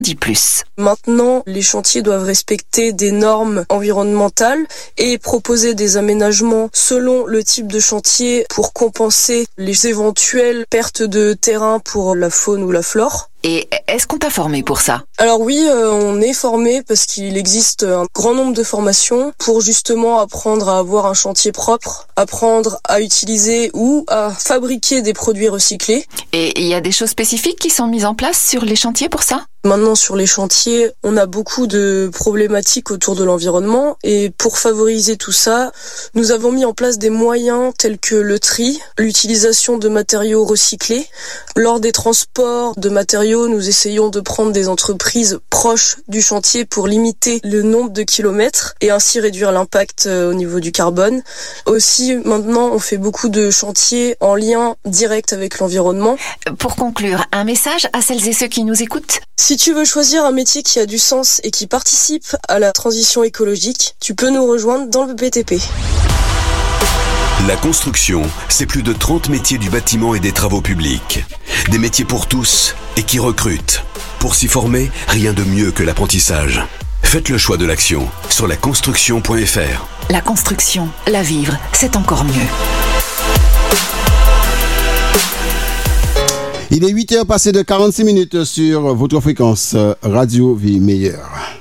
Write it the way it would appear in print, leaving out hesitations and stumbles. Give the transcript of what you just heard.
Dis plus. Maintenant, les chantiers doivent respecter des normes environnementales et proposer des aménagements selon le type de chantier pour compenser les éventuelles pertes de terrain pour la faune ou la flore. Et est-ce qu'on t'a formé pour ça? Alors oui, on est formé parce qu'il existe un grand nombre de formations pour justement apprendre à avoir un chantier propre, apprendre à utiliser ou à fabriquer des produits recyclés. Et il y a des choses spécifiques qui sont mises en place sur les chantiers pour ça? Maintenant, sur les chantiers, on a beaucoup de problématiques autour de l'environnement et pour favoriser tout ça, nous avons mis en place des moyens tels que le tri, l'utilisation de matériaux recyclés. Lors des transports de matériaux, nous essayons de prendre des entreprises proches du chantier pour limiter le nombre de kilomètres et ainsi réduire l'impact au niveau du carbone. Aussi, maintenant, on fait beaucoup de chantiers en lien direct avec l'environnement. Pour conclure, un message à celles et ceux qui nous écoutent? Si tu veux choisir un métier qui a du sens et qui participe à la transition écologique, tu peux nous rejoindre dans le BTP. La construction, c'est plus de 30 métiers du bâtiment et des travaux publics. Des métiers pour tous et qui recrutent. Pour s'y former, rien de mieux que l'apprentissage. Faites le choix de l'action sur laconstruction.fr. La construction, la vivre, c'est encore mieux. Il est 8h passé de 46 minutes sur votre fréquence Radio Vie Meilleure.